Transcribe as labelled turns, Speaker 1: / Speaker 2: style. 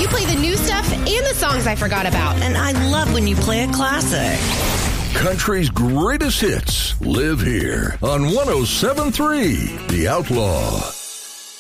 Speaker 1: We play the new stuff and the songs I forgot about.
Speaker 2: And I love when you play a classic.
Speaker 3: Country's greatest hits live here on 107.3 The Outlaw.